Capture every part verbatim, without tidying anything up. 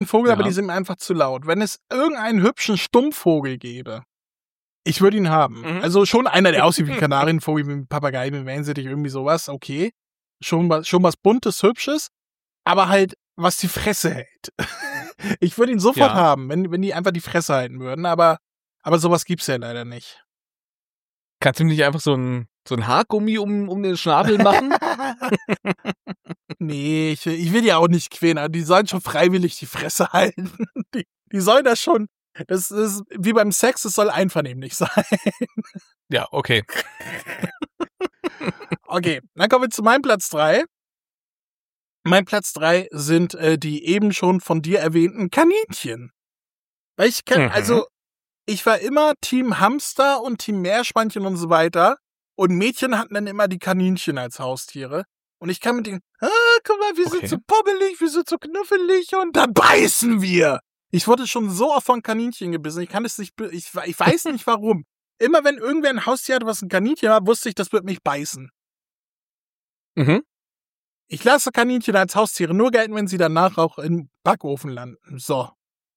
Vogel, Ja. aber die sind mir einfach zu laut. Wenn es irgendeinen hübschen Stummvogel gäbe, ich würde ihn haben. Mhm. Also schon einer, der aussieht wie ein Kanarienvogel, wie ein Papagei, wie ein Wellensittich, irgendwie sowas, okay. Schon was, schon was Buntes, Hübsches, aber halt, was die Fresse hält. Ich würde ihn sofort Ja. haben, wenn, wenn die einfach die Fresse halten würden, aber, aber sowas gibt's ja leider nicht. Kannst du mir nicht einfach so ein, so ein Haargummi um, um den Schnabel machen? Nee, ich, will- ich will die auch nicht quälen, aber die sollen schon freiwillig die Fresse halten. Die, die sollen das schon, das ist wie beim Sex, es soll einvernehmlich sein. Ja, okay. Okay, dann kommen wir zu meinem Platz drei. Mein Platz drei sind äh, die eben schon von dir erwähnten Kaninchen. Weil ich kann, Mhm. also, ich war immer Team Hamster und Team Meerschweinchen und so weiter. Und Mädchen hatten dann immer die Kaninchen als Haustiere. Und ich kann mit denen, ah, guck mal, wir Okay. sind so poppelig, wir sind so knuffelig und dann beißen wir. Ich wurde schon so oft von Kaninchen gebissen. Ich kann es nicht, be- ich, ich weiß nicht warum. Immer wenn irgendwer ein Haustier hat, was ein Kaninchen hat, wusste ich, das wird mich beißen. Mhm. Ich lasse Kaninchen als Haustiere nur gelten, wenn sie danach auch im Backofen landen. So.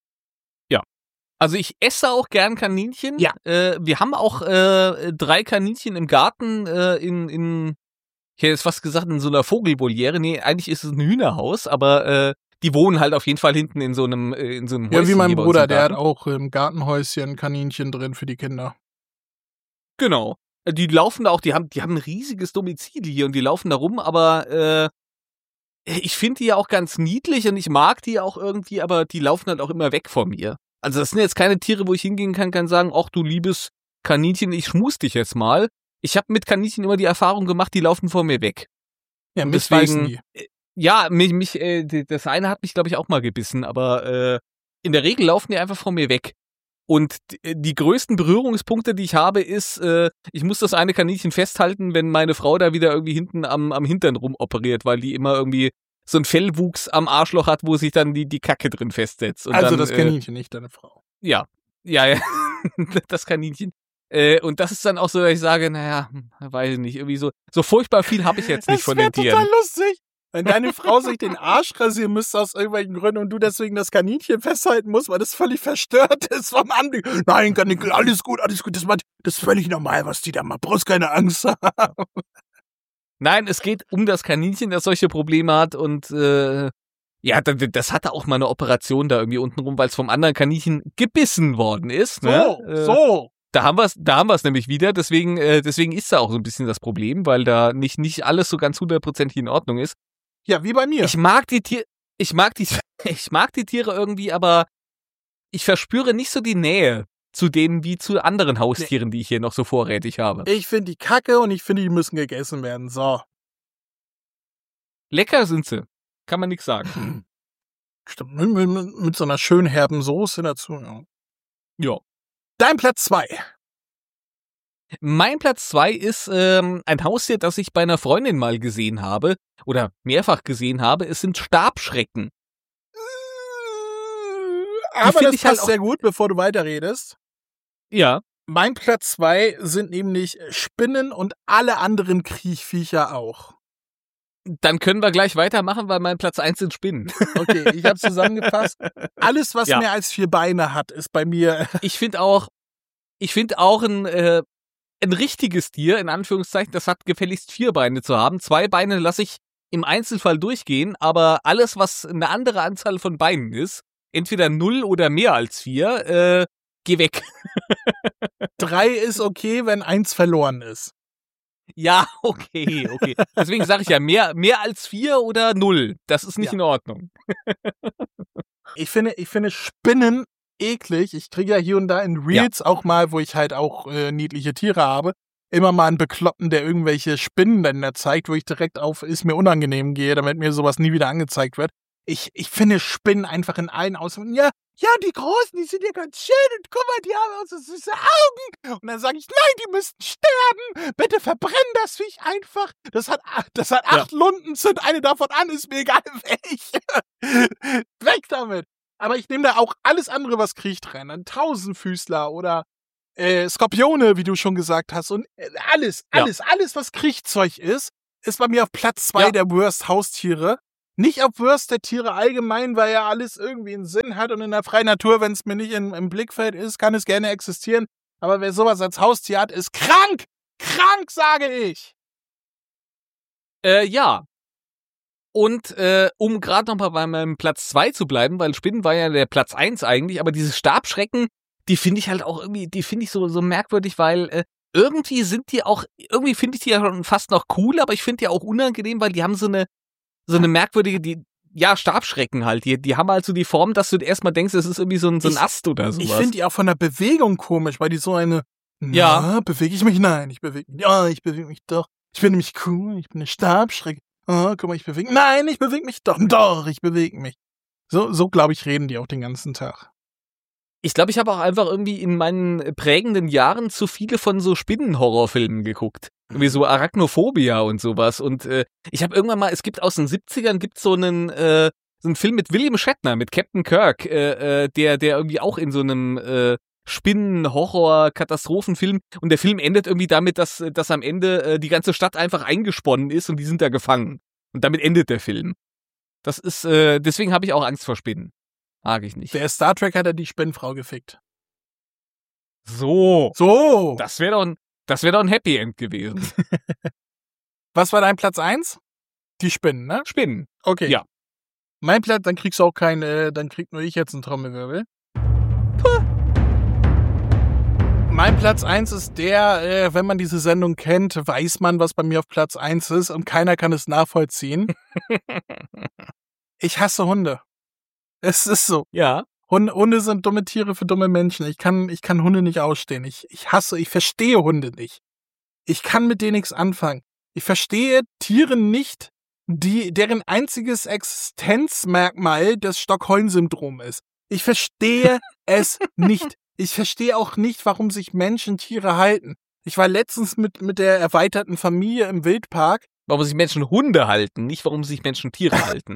Also ich esse auch gern Kaninchen. Ja. Äh, wir haben auch äh, drei Kaninchen im Garten äh, in, in, ich hätte jetzt fast gesagt, in so einer Vogelvoliere. Nee, eigentlich ist es ein Hühnerhaus, aber äh, die wohnen halt auf jeden Fall hinten in so einem, äh, in so einem Häuschen. Ja, wie mein hier bei uns Bruder, im der hat Garten. auch im Gartenhäuschen Kaninchen drin für die Kinder. Genau. Äh, Die laufen da auch, die haben, die haben ein riesiges Domizil hier und die laufen da rum, aber äh, ich finde die ja auch ganz niedlich und ich mag die auch irgendwie, aber die laufen halt auch immer weg von mir. Also das sind jetzt keine Tiere, wo ich hingehen kann, kann sagen, ach du liebes Kaninchen, ich schmus dich jetzt mal. Ich habe mit Kaninchen immer die Erfahrung gemacht, die laufen vor mir weg. Ja, Und mich deswegen- beißen die. Ja, mich, mich äh, d- das eine hat mich, glaube ich, auch mal gebissen, aber äh, in der Regel laufen die einfach von mir weg. Und d- die größten Berührungspunkte, die ich habe, ist, äh, ich muss das eine Kaninchen festhalten, wenn meine Frau da wieder irgendwie hinten am, am Hintern rumoperiert, weil die immer irgendwie so ein Fellwuchs am Arschloch hat, wo sich dann die, die Kacke drin festsetzt. Und Also dann, das äh, Kaninchen, nicht deine Frau. ja, ja, ja, das Kaninchen. Äh, und das ist dann auch so, dass ich sage, naja, hm, weiß ich nicht, irgendwie so, so furchtbar viel habe ich jetzt nicht Das von wäre den Tieren. total lustig, wenn deine Frau sich den Arsch rasieren müsste aus irgendwelchen Gründen und du deswegen das Kaninchen festhalten musst, weil das völlig verstört ist vom Anblick. Nein, Kaninchen, alles gut, alles gut. Das, macht- das ist völlig normal, was die da macht. Brauchst keine Angst haben. Nein, es geht um das Kaninchen, das solche Probleme hat und äh, ja, das, das hatte auch mal eine Operation da irgendwie unten rum, weil es vom anderen Kaninchen gebissen worden ist. So, Ne? Äh, so. Da haben wir es, da haben wir es nämlich wieder. Deswegen, äh, deswegen ist da auch so ein bisschen das Problem, weil da nicht nicht alles so ganz hundertprozentig in Ordnung ist. Ja, wie bei mir. Ich mag die Tiere, ich mag die, ich mag die Tiere irgendwie, aber ich verspüre nicht so die Nähe zu denen wie zu anderen Haustieren, die ich hier noch so vorrätig habe. Ich finde die kacke und ich finde, die müssen gegessen werden. So. Lecker sind sie, kann man nichts sagen. Stimmt, mit, mit, mit so einer schön herben Soße dazu. Ja. Ja. Dein Platz zwei. Mein Platz zwei ist ähm, ein Haustier, das ich bei einer Freundin mal gesehen habe oder mehrfach gesehen habe. Es sind Stabschrecken. Aber find das ich passt halt auch- sehr gut, bevor du weiterredest. Ja. Mein Platz zwei sind nämlich Spinnen und alle anderen Kriechviecher auch. Dann können wir gleich weitermachen, weil mein Platz eins sind Spinnen. Okay, ich habe zusammengefasst. Alles, was Ja. mehr als vier Beine hat, ist bei mir. Ich finde auch, ich finde auch ein, äh, ein richtiges Tier, in Anführungszeichen, das hat gefälligst vier Beine zu haben. Zwei Beine lasse ich im Einzelfall durchgehen, aber alles, was eine andere Anzahl von Beinen ist, entweder null oder mehr als vier, äh, geh weg. Drei ist okay, wenn eins verloren ist. Ja, okay, okay. Deswegen sage ich ja, mehr, mehr als vier oder null. Das ist nicht Ja. in Ordnung. Ich finde, ich finde Spinnen eklig. Ich kriege ja hier und da in Reels auch mal, wo ich halt auch äh, niedliche Tiere habe, immer mal einen Bekloppten, der irgendwelche Spinnenländer zeigt, wo ich direkt auf ist mir unangenehm gehe, damit mir sowas nie wieder angezeigt wird. Ich, ich finde Spinnen einfach in allen Ausmaßen. Ja, ja, die Großen, die sind ja ganz schön und guck mal, die haben auch so süße Augen. Und dann sage ich, nein, die müssten sterben. Bitte verbrenn das Viech einfach. Das hat, das hat acht Lunden, zünd eine davon an, ist mir egal welche. Weg damit. Aber ich nehme da auch alles andere, was kriecht, rein. Ein Tausendfüßler oder äh, Skorpione, wie du schon gesagt hast. Und äh, alles, Ja. alles, alles, was Kriechzeug ist, ist bei mir auf Platz zwei Ja. der Worst Haustiere. Nicht auf Wurst der Tiere allgemein, weil ja alles irgendwie einen Sinn hat und in der freien Natur, wenn es mir nicht in, im Blickfeld ist, kann es gerne existieren. Aber wer sowas als Haustier hat, ist krank! Krank, sage ich! Äh, ja. Und äh, um gerade nochmal bei meinem Platz zwei zu bleiben, weil Spinnen war ja der Platz eins eigentlich, aber diese Stabschrecken, die finde ich halt auch irgendwie, die finde ich so, so merkwürdig, weil äh, irgendwie sind die auch, irgendwie finde ich die ja schon fast noch cool, aber ich finde die auch unangenehm, weil die haben so eine, so eine merkwürdige, die, ja, Stabschrecken halt. Die, die haben halt so die Form, dass du erstmal denkst, es ist irgendwie so ein, so ein Ich- Ast oder sowas. Ich finde die auch von der Bewegung komisch, weil die so eine, Ja. na, bewege ich mich? Nein, ich bewege mich. Ja, ich bewege mich doch. Ich bin nämlich cool, ich bin eine Stabschrecke. Oh, guck mal, ich bewege mich. Nein, ich bewege mich doch. Doch, ich bewege mich. So, so glaube ich, reden die auch den ganzen Tag. Ich glaube, ich habe auch einfach irgendwie in meinen prägenden Jahren zu viele von so Spinnenhorrorfilmen geguckt. Wie so Arachnophobia und sowas. Und äh, ich habe irgendwann mal, es gibt aus den siebzigern gibt so einen, äh, so einen Film mit William Shatner, mit Captain Kirk, äh, äh, der, der irgendwie auch in so einem äh, Spinnen-Horror-Katastrophenfilm, und der Film endet irgendwie damit, dass, dass am Ende äh, die ganze Stadt einfach eingesponnen ist und die sind da gefangen. Und damit endet der Film. Das ist, äh, deswegen habe ich auch Angst vor Spinnen. Mag ich nicht. Der Star Trek hat ja die Spinnenfrau gefickt. So. So. Das wäre doch ein, das wäre doch ein Happy End gewesen. Was war dein Platz eins? Die Spinnen, ne? Spinnen. Okay. Ja. Mein Platz, dann kriegst du auch keinen, äh, dann krieg nur ich jetzt einen Trommelwirbel. Mein Platz eins ist der, äh, wenn man diese Sendung kennt, weiß man, was bei mir auf Platz eins ist und keiner kann es nachvollziehen. Ich hasse Hunde. Es ist so. Ja. Hunde, Hunde sind dumme Tiere für dumme Menschen. Ich kann, ich kann Hunde nicht ausstehen. Ich, ich hasse, ich verstehe Hunde nicht. Ich kann mit denen nichts anfangen. Ich verstehe Tiere nicht, die, deren einziges Existenzmerkmal das Stockholm-Syndrom ist. Ich verstehe es nicht. Ich verstehe auch nicht, warum sich Menschen Tiere halten. Ich war letztens mit, mit der erweiterten Familie im Wildpark. Warum sich Menschen Hunde halten, nicht warum sich Menschen Tiere halten.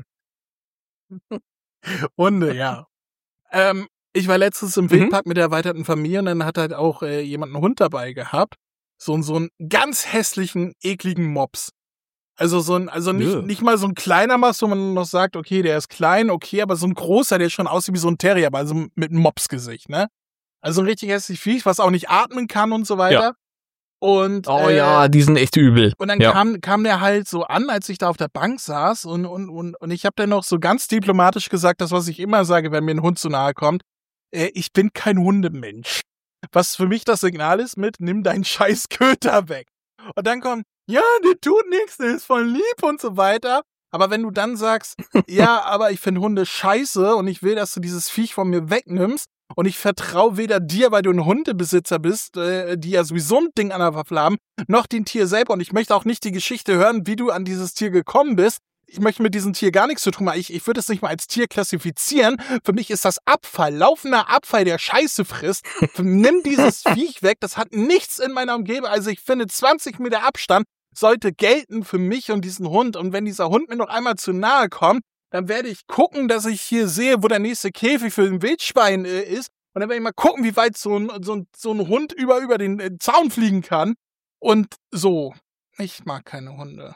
Hunde, ja. ähm, ich war letztens im Mhm. Wildpark mit der erweiterten Familie und dann hat halt auch äh, jemand einen Hund dabei gehabt. So, so einen ganz hässlichen, ekligen Mops. Also so ein, also nicht, Nö. nicht mal so ein kleiner Mops, wo man noch sagt, okay, der ist klein, okay, aber so ein großer, der schon aussieht wie so ein Terrier, aber also mit einem Mopsgesicht, ne? Also ein richtig hässliches Viech, was auch nicht atmen kann und so weiter. Ja. Und, Oh äh, ja, die sind echt übel. und dann ja. kam, kam der halt so an, als ich da auf der Bank saß und, und, und, und ich habe dann noch so ganz diplomatisch gesagt, das, was ich immer sage, wenn mir ein Hund zu nahe kommt, äh, ich bin kein Hundemensch. Was für mich das Signal ist mit, nimm deinen scheiß Köter weg. Und dann kommt, ja, der tut nichts, der ist voll lieb und so weiter. Aber wenn du dann sagst, ja, aber ich finde Hunde scheiße und ich will, dass du dieses Viech von mir wegnimmst und ich vertraue weder dir, weil du ein Hundebesitzer bist, äh, die ja sowieso ein Ding an der Waffel haben, noch dem Tier selber. Und ich möchte auch nicht die Geschichte hören, wie du an dieses Tier gekommen bist. Ich möchte mit diesem Tier gar nichts zu tun haben. Ich, ich würde es nicht mal als Tier klassifizieren. Für mich ist das Abfall, laufender Abfall, der Scheiße frisst. Nimm dieses Viech weg. Das hat nichts in meiner Umgebung. Also ich finde, zwanzig Meter Abstand sollte gelten für mich und diesen Hund. Und wenn dieser Hund mir noch einmal zu nahe kommt, dann werde ich gucken, dass ich hier sehe, wo der nächste Käfig für ein Wildschwein äh, ist. Und dann werde ich mal gucken, wie weit so ein, so ein, so ein Hund über, über den äh, Zaun fliegen kann. Und so. Ich mag keine Hunde.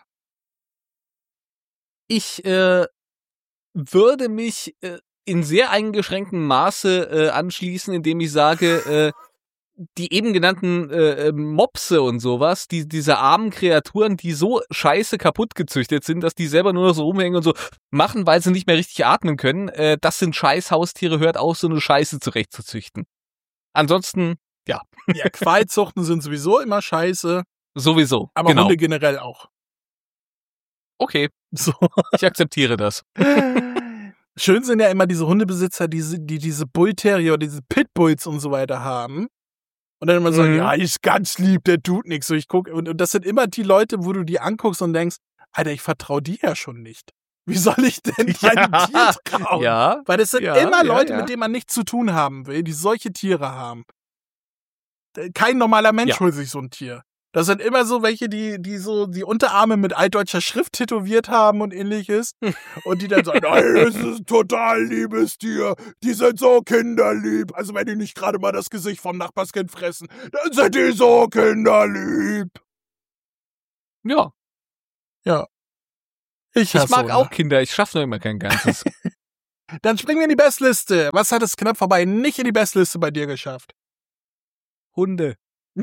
Ich äh, würde mich äh, in sehr eingeschränktem Maße äh, anschließen, indem ich sage, äh, die eben genannten äh, Mopse und sowas, die, diese armen Kreaturen, die so scheiße kaputt gezüchtet sind, dass die selber nur noch so rumhängen und so machen, weil sie nicht mehr richtig atmen können, äh, das sind scheiß Haustiere, hört auf, so eine Scheiße zurechtzuzüchten. Ansonsten, ja. Ja, Qualzuchten sind sowieso immer scheiße, Sowieso, aber genau. Hunde generell auch. Okay, So. ich akzeptiere das. Schön sind ja immer diese Hundebesitzer, die, die diese Bullterrier oder diese Pitbulls und so weiter haben. Und dann immer sagen, Mhm. ja, ist ganz lieb, der tut nichts. So, ich guck, und, und das sind immer die Leute, wo du die anguckst und denkst, Alter, ich vertraue dir ja schon nicht. Wie soll ich denn deinem Tier trauen? Ja, Weil das sind ja, immer ja, Leute, ja. mit denen man nichts zu tun haben will, die solche Tiere haben. Kein normaler Mensch Ja. holt sich so ein Tier. Das sind immer so welche, die, die so die Unterarme mit altdeutscher Schrift tätowiert haben und ähnliches. Und die dann sagen, ey, das ist ein total liebes Tier. Die sind so kinderlieb. Also wenn die nicht gerade mal das Gesicht vom Nachbarskind fressen, dann sind die so kinderlieb. ja. Ja. Ich, Ich mag Hunde. auch Kinder, ich schaffe nur immer kein Ganzes. Dann springen wir in die Bestliste. Was hat es knapp vorbei nicht in die Bestliste bei dir geschafft? Hunde.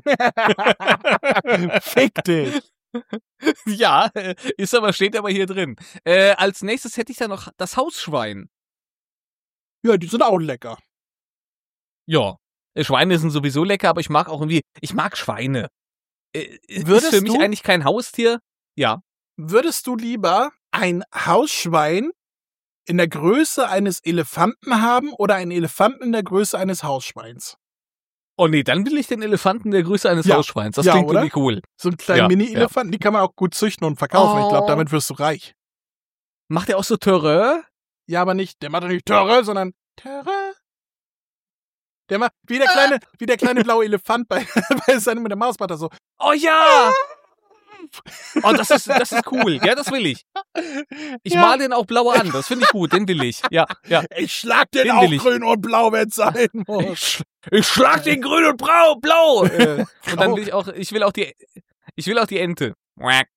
Fick dich. Ja, äh, ist aber, steht aber hier drin. Äh, als nächstes hätte ich da noch das Hausschwein. Ja, die sind auch lecker. Ja. Äh, Schweine sind sowieso lecker, aber ich mag auch irgendwie, ich mag Schweine. Äh, Würdest ist für mich du- eigentlich kein Haustier. Ja. Würdest du lieber ein Hausschwein in der Größe eines Elefanten haben oder einen Elefanten in der Größe eines Hausschweins? Oh nee, dann will ich den Elefanten der Größe eines Ja. Hausschweins. Das Ja, klingt oder? irgendwie cool. So einen kleinen Ja, Mini-Elefanten, die kann man auch gut züchten und verkaufen. Ich glaube, Oh. damit wirst du reich. Macht der auch so Terreur? Ja, aber nicht, der macht doch nicht Terror, sondern Terror. Der macht wie der kleine, wie der kleine blaue Elefant bei, bei seinem mit der Mausbutter so. Oh ja! Oh, das ist, das ist cool. Ja, das will ich. Ich Ja. mal den auch blau an. Das finde ich gut. Den will ich. Ja, ja. Ich schlag den, Den auch will ich. grün und blau, wenn es sein Ich, muss. sch ich schlag den grün und blau, blau. Äh, und dann will ich auch, ich will auch die, ich will auch die Ente. Quack.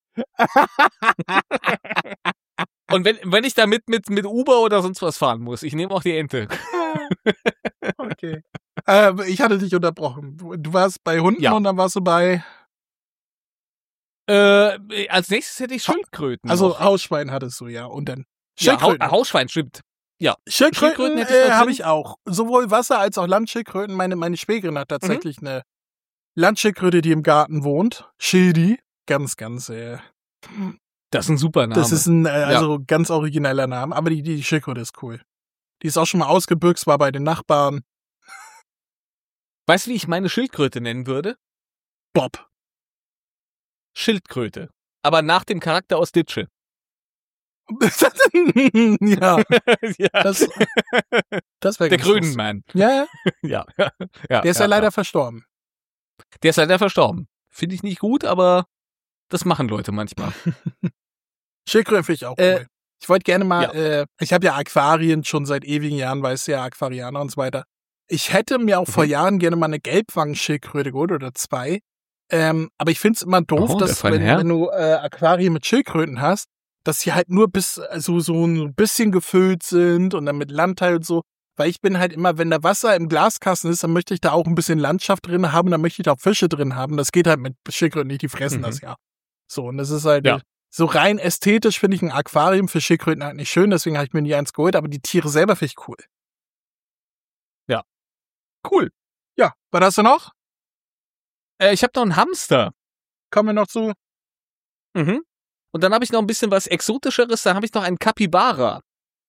Und wenn, wenn ich damit mit, mit Uber oder sonst was fahren muss, ich nehme auch die Ente. Okay. Äh, ich hatte dich unterbrochen. Du, du warst bei Hunden Ja. und dann warst du bei, Äh, als nächstes hätte ich Schildkröten. also noch. Hausschwein hattest du ja und dann ja, Hau Schildkröten. Hausschwein, stimmt. Schildkröten, Schildkröten hätte ich äh, noch habe drin. ich auch. Sowohl Wasser- als auch Landschildkröten. Meine, meine Schwägerin hat tatsächlich eine Landschildkröte, die im Garten wohnt. Schildi. Ganz, ganz, äh, Das ist ein super Name. das ist ein, äh, also ganz origineller Name. Aber die, die Schildkröte ist cool. Die ist auch schon mal ausgebüxt, war bei den Nachbarn. Weißt du, wie ich meine Schildkröte nennen würde? Bob. Schildkröte. Aber nach dem Charakter aus Ditsche. ja, ja. das, das wäre Der ganz lustig. Grünenmann. Ja, ja. Ja. ja. Der ist ja, leider verstorben. Der ist leider verstorben. Finde ich nicht gut, aber das machen Leute manchmal. Schildkröten finde ich auch Äh, cool. Ich wollte gerne mal, ja. äh, ich habe ja Aquarien schon seit ewigen Jahren, weißt du ja, Aquarianer und so weiter. Ich hätte mir auch vor Mhm. Jahren gerne mal eine Gelbwangenschildkröte geholt oder zwei. Ähm, aber ich finde es immer doof, Oh, der dass feine wenn, Herr. wenn du äh, Aquarien mit Schildkröten hast, dass sie halt nur bis also so ein bisschen gefüllt sind und dann mit Landteil und so. Weil ich bin halt immer, wenn da Wasser im Glaskasten ist, dann möchte ich da auch ein bisschen Landschaft drin haben, dann möchte ich da auch Fische drin haben. Das geht halt mit Schildkröten nicht, die fressen Mhm. das ja. So, und das ist halt Ja. so rein ästhetisch finde ich ein Aquarium für Schildkröten halt nicht schön, deswegen habe ich mir nie eins geholt, aber die Tiere selber finde ich cool. Ja. Cool. Ja, was hast du noch? Äh, ich habe noch einen Hamster. Kommen wir noch zu. Mhm. Und dann habe ich noch ein bisschen was Exotischeres. Dann habe ich noch einen Capybara.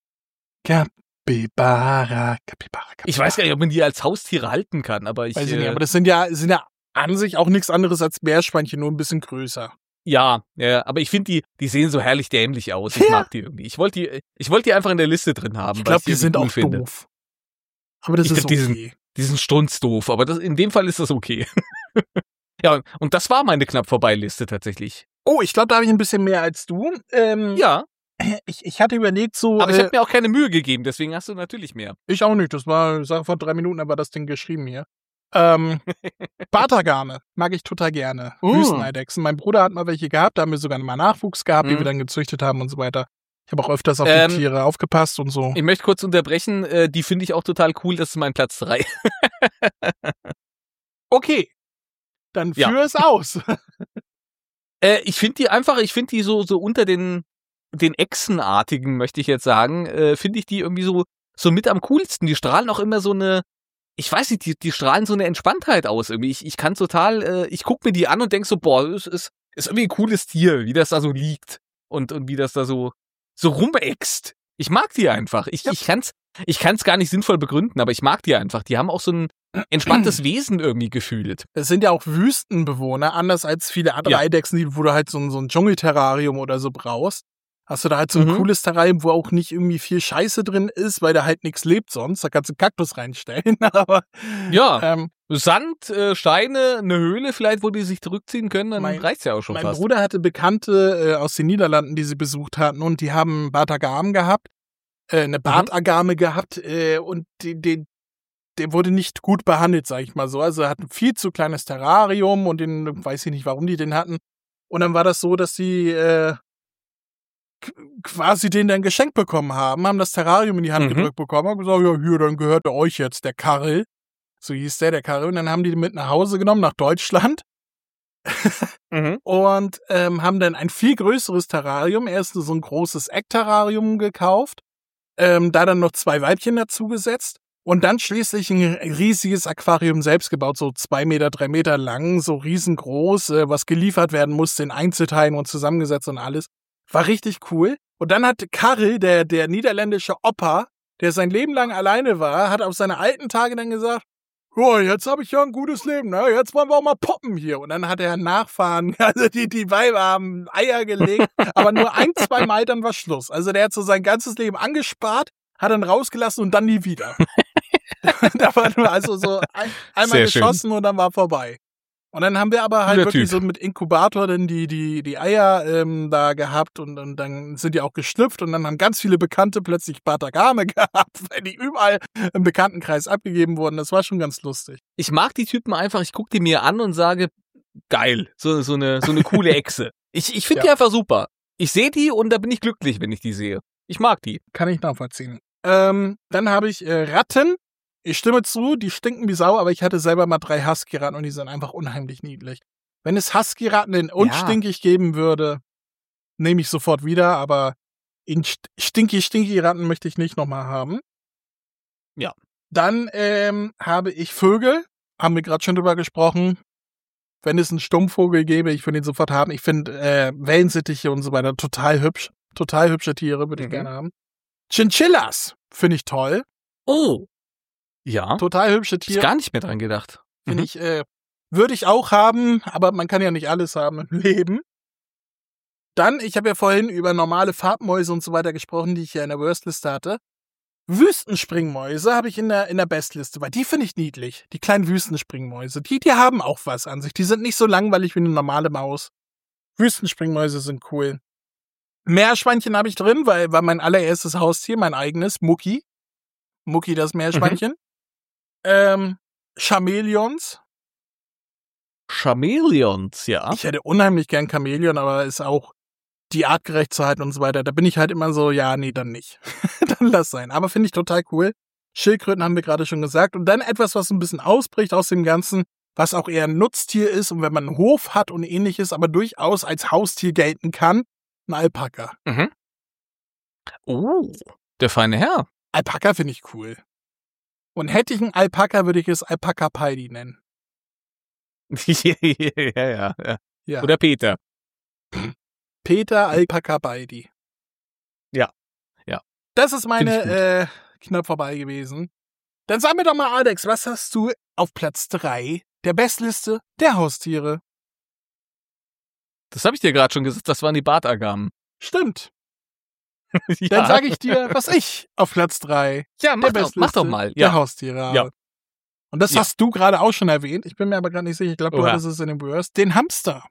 Capybara, Capybara, Capybara. Ich weiß gar nicht, ob man die als Haustiere halten kann, aber ich. Weiß ich äh, nicht, aber das sind ja, sind ja an sich auch nichts anderes als Meerschweinchen, nur ein bisschen größer. Ja, ja, aber ich finde die, die sehen so herrlich dämlich aus. Ich Ja. mag die irgendwie. Ich wollte die, ich wollte die einfach in der Liste drin haben. Ich weil glaube, die irgendwie sind cool auch finde. doof. Aber das Ich ist glaub, die sind- okay. Die sind strunzdoof, aber das, in dem Fall ist das okay. Ja, und das war meine knapp vorbei Liste tatsächlich. Oh, ich glaube, da habe ich ein bisschen mehr als du. Ähm, Ja, ich, ich hatte überlegt, so. aber ich äh, habe mir auch keine Mühe gegeben, deswegen hast du natürlich mehr. Ich auch nicht. Das war eine Sache von drei Minuten, aber das Ding geschrieben hier. Ähm, Bartagame mag ich total gerne. Uh. Wüsteneidechsen. Mein Bruder hat mal welche gehabt, da haben wir sogar mal Nachwuchs gehabt, die Mhm. wir dann gezüchtet haben und so weiter. Ich habe auch öfters auf Ähm, die Tiere aufgepasst und so. Ich möchte kurz unterbrechen, äh, die finde ich auch total cool, das ist mein Platz drei. Okay. Dann Ja. führ es aus. Äh, ich finde die einfach, ich finde die so, so unter den, den Echsenartigen, möchte ich jetzt sagen, äh, finde ich die irgendwie so, so mit am coolsten. Die strahlen auch immer so eine, ich weiß nicht, die, die strahlen so eine Entspanntheit aus irgendwie. Ich, ich kann total, äh, ich gucke mir die an und denk so, boah, das ist, ist irgendwie ein cooles Tier, wie das da so liegt und, und wie das da so, so rumäxt. Ich mag die einfach. Ich, Ja. ich kann's, ich kann's gar nicht sinnvoll begründen, aber ich mag die einfach. Die haben auch so ein entspanntes Wesen irgendwie gefühlt. Es sind ja auch Wüstenbewohner, anders als viele andere Ja. Eidechsen, die- wo du halt so ein, so ein Dschungelterrarium oder so brauchst. Hast du da halt so ein Mhm. cooles Terrarium, wo auch nicht irgendwie viel Scheiße drin ist, weil da halt nichts lebt sonst. Da kannst du einen Kaktus reinstellen. Aber Ja. ähm, Sand, äh, Steine, eine Höhle vielleicht, wo die sich zurückziehen können, dann Mein- reicht's ja auch schon mein fast. Bruder hatte Bekannte äh, aus den Niederlanden, die sie besucht hatten, und die haben Bartagam gehabt, äh, eine Bartagame gehabt, äh, und die, die, der wurde nicht gut behandelt, sag ich mal so. Also er hat ein viel zu kleines Terrarium und den, weiß ich nicht, warum die den hatten. Und dann war das so, dass sie äh, quasi den dann geschenkt bekommen haben, haben das Terrarium in die Hand Mhm. gedrückt bekommen, haben gesagt, ja, hier, dann gehört er euch jetzt, der Karel. So hieß der, der Karel. Und dann haben die den mit nach Hause genommen, nach Deutschland. Mhm. Und ähm, haben dann ein viel größeres Terrarium, erst so ein großes Eckterrarium gekauft, ähm, da dann noch zwei Weibchen dazugesetzt und dann schließlich ein riesiges Aquarium selbst gebaut, so zwei Meter, drei Meter lang, so riesengroß, äh, was geliefert werden musste in Einzelteilen und zusammengesetzt und alles. War richtig cool. Und dann hat Karel, der, der niederländische Opa, der sein Leben lang alleine war, hat auf seine alten Tage dann gesagt, oh, jetzt habe ich ja ein gutes Leben, ne? Jetzt wollen wir auch mal poppen hier. Und dann hat er Nachfahren, also die, die Weiber haben Eier gelegt, aber nur ein, zwei Mal, dann war Schluss. Also der hat so sein ganzes Leben angespart, hat dann rausgelassen und dann nie wieder. Da war nur also so ein, einmal Sehr schön. geschossen und dann war vorbei. Und dann haben wir aber halt Guter wirklich Typ. so mit Inkubator dann die, die, die Eier ähm, da gehabt und, und dann sind die auch geschlüpft und dann haben ganz viele Bekannte plötzlich Batagame gehabt, weil die überall im Bekanntenkreis abgegeben wurden. Das war schon ganz lustig. Ich mag die Typen einfach, ich gucke die mir an und sage, geil, so, so, eine, so eine coole Echse. Ich, ich finde Ja. die einfach super. Ich sehe die und da bin ich glücklich, wenn ich die sehe. Ich mag die. Kann ich nachvollziehen. Ähm, dann habe ich äh, Ratten. Ich stimme zu, die stinken wie Sau, aber ich hatte selber mal drei Husky-Ratten und die sind einfach unheimlich niedlich. Wenn es Husky-Ratten in unstinkig geben würde, nehme ich sofort wieder, aber in st- stinky, stinky Ratten möchte ich nicht nochmal haben. Ja. Dann ähm, habe ich Vögel, haben wir gerade schon drüber gesprochen. Wenn es einen Stummvogel gäbe, ich würde ihn sofort haben. Ich finde äh, Wellensittiche und so weiter total hübsch. Total hübsche Tiere würde ich Mhm. gerne haben. Chinchillas finde ich toll. Oh. Ja. Total hübsche Hab ich Tiere. gar nicht mehr dran gedacht. Finde ich, äh, würde ich auch haben, aber man kann ja nicht alles haben im Leben. Dann, ich habe ja vorhin über normale Farbmäuse und so weiter gesprochen, die ich ja in der Worstliste hatte. Wüstenspringmäuse habe ich in der, in der Bestliste, weil die finde ich niedlich. Die kleinen Wüstenspringmäuse. Die, die haben auch was an sich. Die sind nicht so langweilig wie eine normale Maus. Wüstenspringmäuse sind cool. Meerschweinchen habe ich drin, weil war mein allererstes Haustier, mein eigenes, Mucki. Mucki, das Meerschweinchen. Ähm, Chamäleons. Chamäleons, ja. Ich hätte unheimlich gern Chamäleon, aber ist auch die artgerecht zu halten und so weiter. Da bin ich halt immer so, ja, nee, dann nicht. Dann lass sein. Aber finde ich total cool. Schildkröten haben wir gerade schon gesagt. Und dann etwas, was ein bisschen ausbricht aus dem Ganzen, was auch eher ein Nutztier ist und wenn man einen Hof hat und ähnliches, aber durchaus als Haustier gelten kann, ein Alpaka. Mhm. Oh, der feine Herr. Alpaka finde ich cool. Und hätte ich einen Alpaka, würde ich es Alpaka Paidi nennen. ja, ja, ja. Ja. Oder Peter. Peter Alpaka Paidi. Ja. Ja. Das ist Find meine ich gut. äh, knapp vorbei gewesen. Dann sag mir doch mal, Alex, was hast du auf Platz drei der Bestliste der Haustiere? Das habe ich dir gerade schon gesagt, das waren die Bartagamen. Stimmt. ja. Dann sage ich dir, was ich auf Platz drei ja, mach der doch, mach doch Bestliste mal. der Ja. Haustiere habe. Ja. Und das Ja. hast du gerade auch schon erwähnt. Ich bin mir aber gerade nicht sicher. Ich glaube, du Oha. hattest es in den Worst. Den Hamster.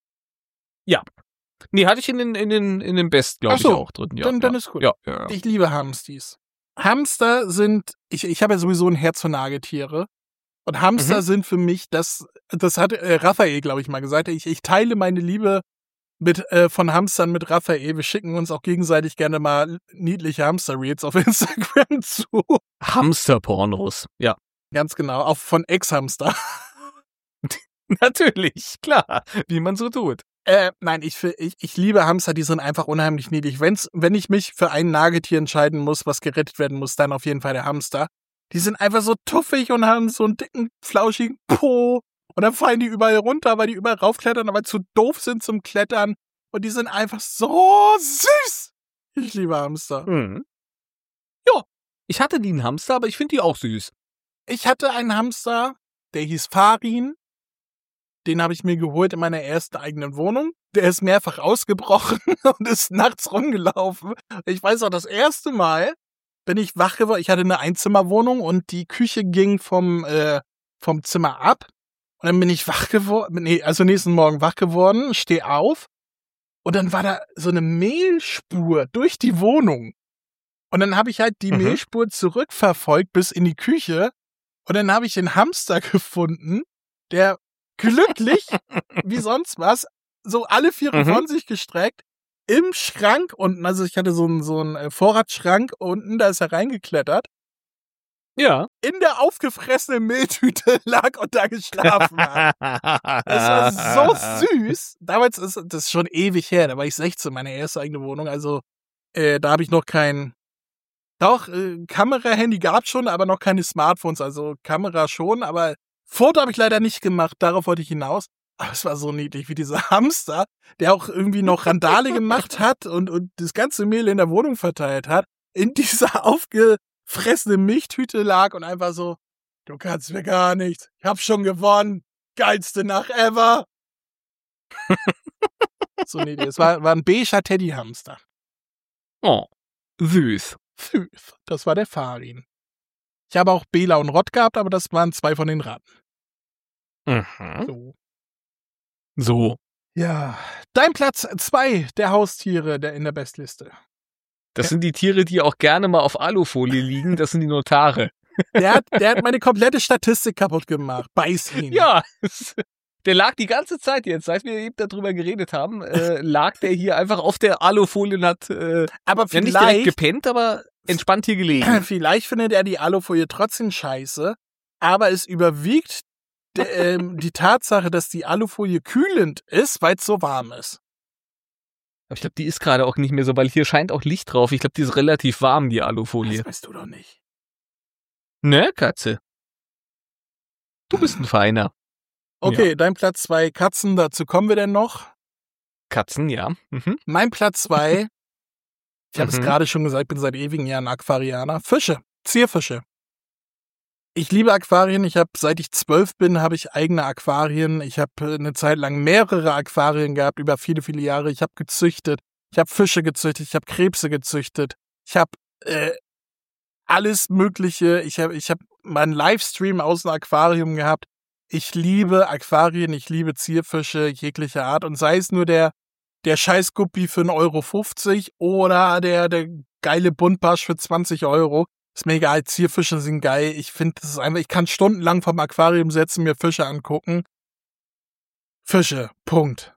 Nee, hatte ich in den, in den, in den Best, glaube Ach ich, so, auch drin. Ja, dann, ja. dann ist gut. Ja, ja, ja. Ich liebe Hamstis. Hamster sind, ich, ich habe ja sowieso ein Herz für Nagetiere. Und Hamster Mhm. sind für mich, das, das hat äh, Raphael, glaube ich, mal gesagt. Ich, ich teile meine Liebe mit, äh, von Hamstern mit Raphael. Wir schicken uns auch gegenseitig gerne mal niedliche Hamster-Reels auf Instagram zu. Hamsterpornos. Ja. Ganz genau, auch von Ex-Hamster. Natürlich, klar. Wie man so tut. Äh, nein, ich, ich, ich liebe Hamster, die sind einfach unheimlich niedlich. Wenn's, wenn ich mich für ein Nagetier entscheiden muss, was gerettet werden muss, dann auf jeden Fall der Hamster. Die sind einfach so tuffig und haben so einen dicken, flauschigen Po. Und dann fallen die überall runter, weil die überall raufklettern, aber zu doof sind zum Klettern. Und die sind einfach so süß. Ich liebe Hamster. Mhm. Ja, ich hatte nie einen Hamster, aber ich finde die auch süß. Ich hatte einen Hamster, der hieß Farin. Den habe ich mir geholt in meiner ersten eigenen Wohnung. Der ist mehrfach ausgebrochen und ist nachts rumgelaufen. Ich weiß auch, das erste Mal bin ich wach geworden. Ich hatte eine Einzimmerwohnung und die Küche ging vom, äh, vom Zimmer ab. Und dann bin ich wach geworden, nee, also nächsten Morgen wach geworden, steh auf. Und dann war da so eine Mehlspur durch die Wohnung. Und dann habe ich halt die Mhm. Mehlspur zurückverfolgt bis in die Küche. Und dann habe ich den Hamster gefunden, der glücklich, wie sonst was, so alle Viere Mhm. von sich gestreckt, im Schrank unten, also ich hatte so einen, so einen Vorratsschrank unten, da ist er reingeklettert. Ja. In der aufgefressenen Mehltüte lag und da geschlafen hat. Das war so süß. Damals ist das schon ewig her, da war ich sechzehn, meine erste eigene Wohnung, also äh, da habe ich noch kein, doch, äh, Kamera-Handy gab schon, aber noch keine Smartphones, also Kamera schon, aber Foto habe ich leider nicht gemacht, darauf wollte ich hinaus. Aber es war so niedlich, wie dieser Hamster, der auch irgendwie noch Randale gemacht hat und, und das ganze Mehl in der Wohnung verteilt hat, in dieser aufgefressenen Milchtüte lag und einfach so, du kannst mir gar nichts, ich hab schon gewonnen, geilste Nacht ever. So niedlich, es war, war ein beiger Teddyhamster. Oh, süß. Süß, das war der Farin. Ich habe auch Bela und Rott gehabt, aber das waren zwei von den Ratten. Mhm. So. So. Ja, dein Platz zwei der Haustiere der in der Bestliste. Das sind die Tiere, die auch gerne mal auf Alufolie liegen. Das sind die Notare. Der hat, der hat meine komplette Statistik kaputt gemacht. Beiß ihn. Ja, der lag die ganze Zeit jetzt, seit wir eben darüber geredet haben, äh, lag der hier einfach auf der Alufolie und hat äh, aber ja, nicht direkt vielleicht, gepennt, aber entspannt hier gelegen. vielleicht findet er die Alufolie trotzdem scheiße, aber es überwiegt de, ähm, die Tatsache, dass die Alufolie kühlend ist, weil es so warm ist. Aber ich glaube, die ist gerade auch nicht mehr so, weil hier scheint auch Licht drauf. Ich glaube, die ist relativ warm, die Alufolie. Das weißt du doch nicht. Ne, Katze? Du bist ein Feiner. Okay, Ja. dein Platz zwei Katzen, dazu kommen wir denn noch. Katzen, ja. Mhm. Mein Platz zwei, ich habe Mhm. es gerade schon gesagt, ich bin seit ewigen Jahren Aquarianer. Fische, Zierfische. Ich liebe Aquarien. Ich habe, seit ich zwölf bin, habe ich eigene Aquarien. Ich habe eine Zeit lang mehrere Aquarien gehabt, über viele, viele Jahre. Ich habe gezüchtet. Ich habe Fische gezüchtet. Ich habe Krebse gezüchtet. Ich habe äh, alles Mögliche. Ich habe ich hab meinen Livestream aus dem Aquarium gehabt. Ich liebe Aquarien. Ich liebe Zierfische jeglicher Art. Und sei es nur der, der Scheißguppi für einen Euro fünfzig oder der, der geile Buntbarsch für zwanzig Euro. Ist mir egal, Zierfische sind geil. Ich finde, das ist einfach, ich kann stundenlang vom Aquarium setzen, mir Fische angucken. Fische, Punkt.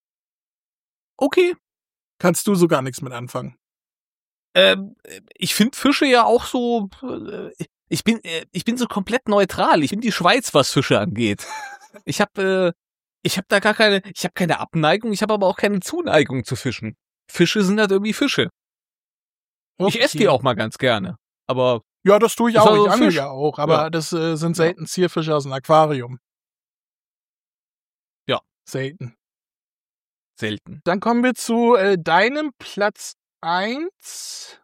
Okay. Kannst du so gar nichts mit anfangen. Ähm, ich finde Fische ja auch so, äh, ich bin, äh, ich bin so komplett neutral. Ich bin die Schweiz, was Fische angeht. Ich habe, äh, ich habe da gar keine, ich habe keine Abneigung, ich habe aber auch keine Zuneigung zu Fischen. Fische sind halt irgendwie Fische. Okay. Ich esse die auch mal ganz gerne. Aber Ja, das tue ich Ist auch. also Ich angel Fisch. ja auch. Aber Ja. das äh, sind selten Zierfische aus dem Aquarium. Ja. Selten. selten. Dann kommen wir zu äh, deinem Platz eins.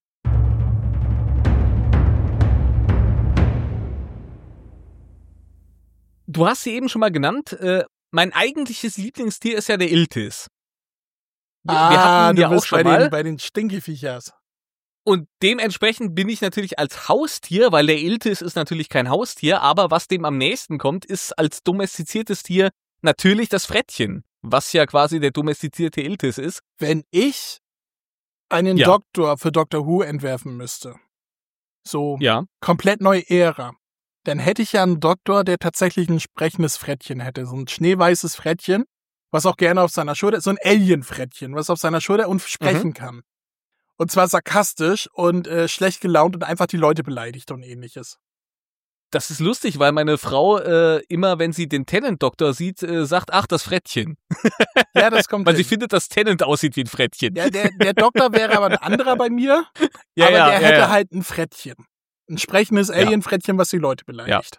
Du hast sie eben schon mal genannt. Äh, mein eigentliches Lieblingstier ist ja der Iltis. Wir, wir Ah, hatten ihn du ja auch bist schon bei mal. den, bei den Stinkeviechers. Und dementsprechend bin ich natürlich als Haustier, weil der Iltis ist natürlich kein Haustier, aber was dem am nächsten kommt, ist als domestiziertes Tier natürlich das Frettchen, was ja quasi der domestizierte Iltis ist. Wenn ich einen Ja. Doktor für Doctor Who entwerfen müsste, so Ja. komplett neue Ära, dann hätte ich ja einen Doktor, der tatsächlich ein sprechendes Frettchen hätte. So ein schneeweißes Frettchen, was auch gerne auf seiner Schulter, so ein Alien-Frettchen, was auf seiner Schulter und sprechen kann. Und zwar sarkastisch und äh, schlecht gelaunt und einfach die Leute beleidigt und ähnliches. Das ist lustig, weil meine Frau äh, immer, wenn sie den Tennant-Doktor sieht, äh, sagt, ach, das Frettchen. Ja, das kommt Weil sie hin. findet, dass Tennant aussieht wie ein Frettchen. Ja, der, der Doktor wäre aber ein anderer bei mir, Ja, aber ja, der ja, hätte ja. halt ein Frettchen. Ein sprechendes Alien-Frettchen, was die Leute beleidigt.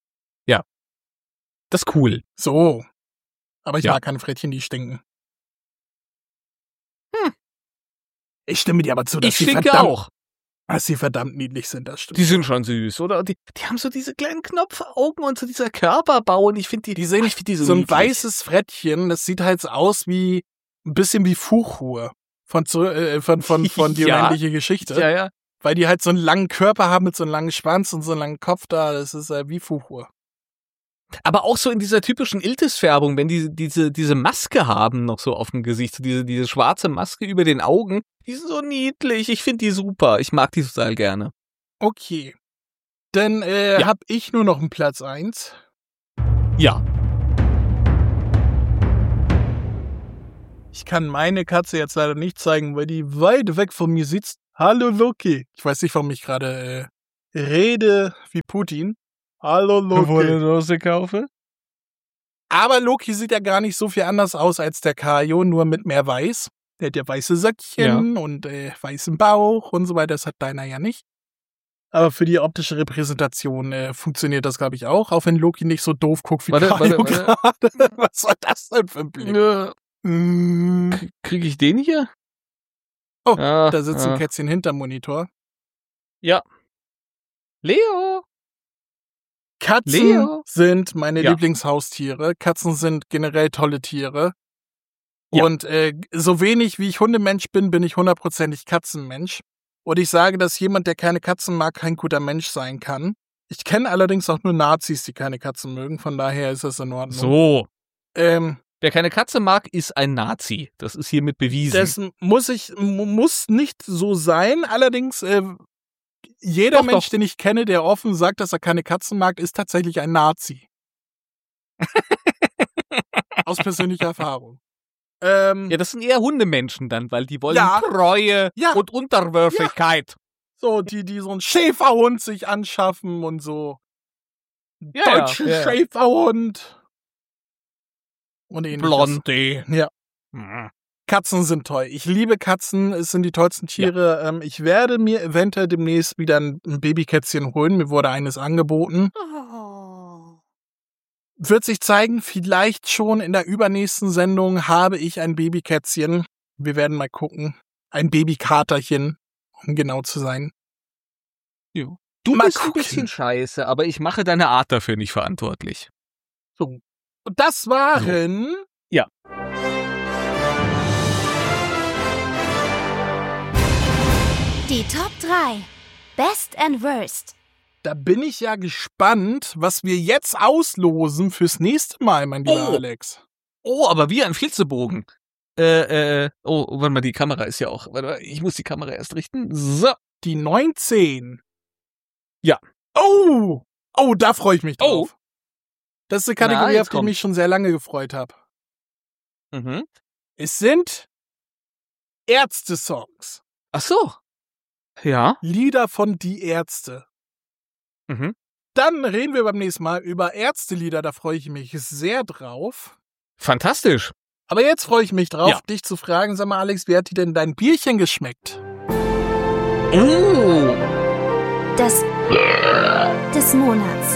Das ist cool. So. Aber ich Ja. mag keine Frettchen, die stinken. Hm. Ich stimme dir aber zu, dass Ich sie stinke verdammt, auch. dass sie verdammt niedlich sind, das stimmt. Die sind schon süß, oder? Die, die haben so diese kleinen Knopfaugen und so dieser Körperbau und ich finde die, Die sehen oh, ich find die so, so ein niedlich. weißes Frettchen, das sieht halt so aus wie ein bisschen wie Fuchur von, zu- äh, von, von, von die Ja. unendliche Geschichte. Ja, ja. Weil die halt so einen langen Körper haben mit so einem langen Schwanz und so einem langen Kopf da. Das ist äh, wie Fuchur. Aber auch so in dieser typischen Iltis-Färbung, wenn die diese, diese Maske haben noch so auf dem Gesicht, so diese, diese schwarze Maske über den Augen, die sind so niedlich. Ich finde die super. Ich mag die total gerne. Okay. Dann äh, Ja. hab ich nur noch einen Platz eins. Ja. Ich kann meine Katze jetzt leider nicht zeigen, weil die weit weg von mir sitzt. Hallo Loki. Ich weiß nicht, warum ich gerade äh, rede wie Putin. Hallo Loki. Wo eine Dose kaufe? Aber Loki sieht ja gar nicht so viel anders aus als der Kaio, nur mit mehr Weiß. Der hat ja weiße Söckchen ja. und äh, weißen Bauch und so weiter. Das hat deiner ja nicht. Aber für die optische Repräsentation äh, funktioniert das, glaube ich, auch. Auch wenn Loki nicht so doof guckt wie Kaio gerade. Was war das denn für ein Blick? Ja. K- Kriege ich den hier? Oh, ah, da sitzt ah. ein Kätzchen hinterm Monitor. Ja. Leo! Katzen Leo. sind meine ja. Lieblingshaustiere. Katzen sind generell tolle Tiere. Ja. Und äh, so wenig wie ich Hundemensch bin, bin ich hundertprozentig Katzenmensch. Und ich sage, dass jemand, der keine Katzen mag, kein guter Mensch sein kann. Ich kenne allerdings auch nur Nazis, die keine Katzen mögen. Von daher ist das in Ordnung. So. Ähm, Wer keine Katze mag, ist ein Nazi. Das ist hiermit bewiesen. Das muss ich muss nicht so sein. Allerdings, äh, jeder doch, Mensch, doch. den ich kenne, der offen sagt, dass er keine Katzen mag, ist tatsächlich ein Nazi. Aus persönlicher Erfahrung. Ähm, ja, das sind eher Hundemenschen dann, weil die wollen ja, Treue ja, und Unterwürfigkeit. Ja. So, die, die so einen Schäferhund sich anschaffen und so. Ja, Deutschen ja, ja. Schäferhund. Und ähnliches. Blondie. Ja. Mhm. Katzen sind toll. Ich liebe Katzen. Es sind die tollsten Tiere. Ja. Ähm, ich werde mir eventuell demnächst wieder ein, ein Babykätzchen holen. Mir wurde eines angeboten. Oh. Wird sich zeigen, vielleicht schon in der übernächsten Sendung habe ich ein Babykätzchen. Wir werden mal gucken. Ein Babykaterchen, um genau zu sein. Jo. Du mal bist gucken. ein bisschen scheiße, aber ich mache deine Art dafür nicht verantwortlich. So. Und das waren... So. Ja. Die Top drei. Best and Worst. Da bin ich ja gespannt, was wir jetzt auslosen fürs nächste Mal, mein lieber oh. Alex. Oh, aber wie ein Flitzebogen. Äh, äh, oh, warte mal, die Kamera ist ja auch... Warte mal, ich muss die Kamera erst richten. So. Die neunzehn. Ja. Oh! Oh, da freue ich mich drauf. Oh. Das ist eine Kategorie, Na, auf die ich mich schon sehr lange gefreut habe. Mhm. Es sind Ärzte-Songs. Ach so. Ja. Lieder von Die Ärzte. Mhm. Dann reden wir beim nächsten Mal über Ärztelieder, da freue ich mich sehr drauf. Fantastisch. Aber jetzt freue ich mich drauf, ja. dich zu fragen, sag mal Alex, wie hat dir denn dein Bierchen geschmeckt? Oh. Das des Monats.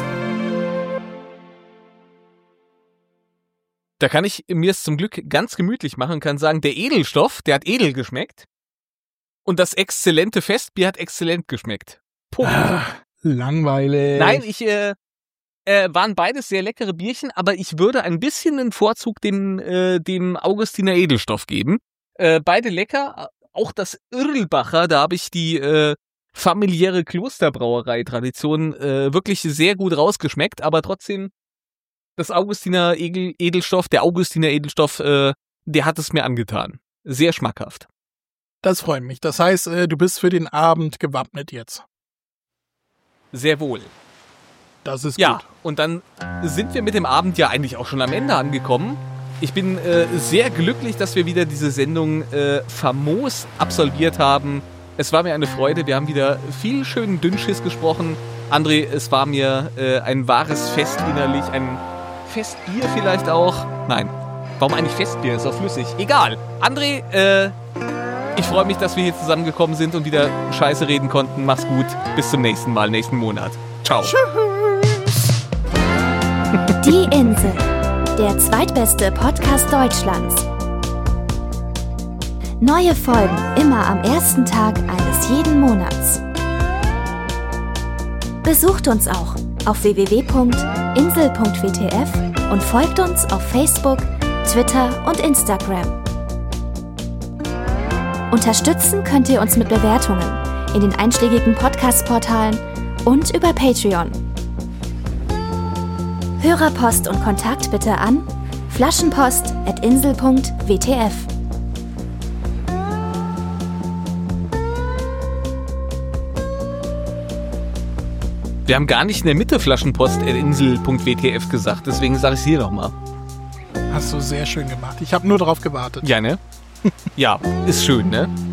Da kann ich mir es zum Glück ganz gemütlich machen und kann sagen, der Edelstoff, der hat edel geschmeckt. Und das exzellente Festbier hat exzellent geschmeckt. Punkt. Ach, langweilig. Nein, ich, äh, äh, waren beides sehr leckere Bierchen, aber ich würde ein bisschen den Vorzug dem, äh, dem Augustiner Edelstoff geben. Äh, beide lecker. Auch das Irlbacher, da habe ich die, äh, familiäre Klosterbrauerei-Tradition äh, wirklich sehr gut rausgeschmeckt, aber trotzdem das Augustiner Edel- Edelstoff, der Augustiner Edelstoff, äh, der hat es mir angetan. Sehr schmackhaft. Das freut mich. Das heißt, äh, du bist für den Abend gewappnet jetzt. Sehr wohl. Das ist ja, gut. Ja, und dann sind wir mit dem Abend ja eigentlich auch schon am Ende angekommen. Ich bin äh, sehr glücklich, dass wir wieder diese Sendung äh, famos absolviert haben. Es war mir eine Freude. Wir haben wieder viel schönen Dünnschiss gesprochen. André, es war mir äh, ein wahres Fest innerlich. Ein Festbier vielleicht auch. Nein, warum eigentlich Festbier? Ist doch flüssig. Egal. André, äh, ich freue mich, dass wir hier zusammengekommen sind und wieder Scheiße reden konnten. Mach's gut. Bis zum nächsten Mal, nächsten Monat. Ciao. Tschüss. Die Insel. Der zweitbeste Podcast Deutschlands. Neue Folgen immer am ersten Tag eines jeden Monats. Besucht uns auch auf w w w punkt insel punkt w t f und folgt uns auf Facebook, Twitter und Instagram. Unterstützen könnt ihr uns mit Bewertungen in den einschlägigen Podcast-Portalen und über Patreon. Hörerpost und Kontakt bitte an flaschenpost at insel punkt w t f. Wir haben gar nicht in der Mitte Flaschenpost at insel punkt w t f gesagt, deswegen sage ich es hier nochmal. Hast du sehr schön gemacht. Ich habe nur drauf gewartet. Ja, ne? Ja, ist schön, ne?